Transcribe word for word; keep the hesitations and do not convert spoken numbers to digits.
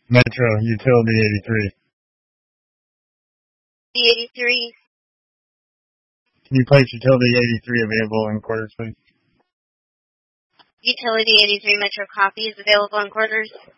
Metro, Utility eighty-three. The eighty-three. Can you place Utility eighty-three available in quarters, please? Utility eighty-three Metro copy is available in quarters.